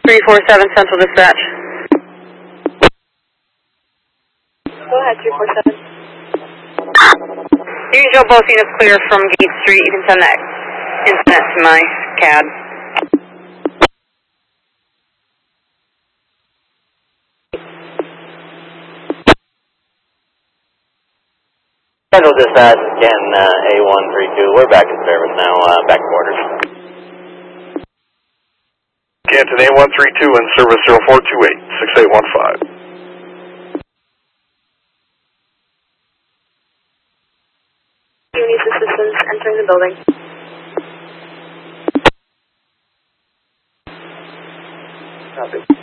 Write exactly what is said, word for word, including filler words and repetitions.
three four seven Central Dispatch. Go ahead, three four seven. Usual, both units clear from Gate Street. You can send that incident to my C A D. Central Dispatch, again, uh, A one three two. We're back in service now, uh, back to orders. Canton A one three two in service zero four two eight, six eight one five. You need assistance entering the building. Copy.